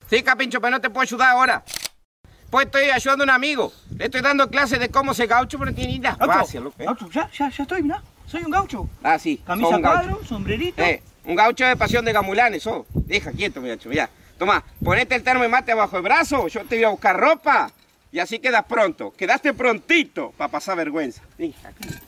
Sí, Capincho, pero no te puedo ayudar ahora. Pues estoy ayudando a un amigo. Le estoy dando clases de cómo ser gaucho, pero no tiene ni nada. Gracias, loco. Gaucho, ya estoy, mirá. Soy un gaucho. Ah, sí. Camisa cuadro, sombrerito. Un gaucho de pasión de gamulanes, sos. Deja quieto, muchacho, ya. Toma, ponete el termo de mate abajo el brazo, yo te voy a buscar ropa. Y así quedas pronto. Quedaste prontito para pasar vergüenza. Hija.